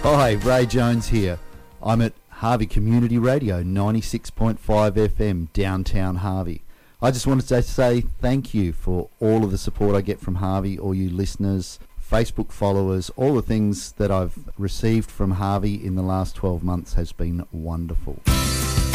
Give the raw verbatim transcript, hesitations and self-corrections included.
Hi, Ray Jones here. I'm at Harvey Community Radio, ninety-six point five F M, downtown Harvey. I just wanted to say thank you for all of the support I get from Harvey, all you listeners, Facebook followers, all the things that I've received from Harvey in the last twelve months has been wonderful.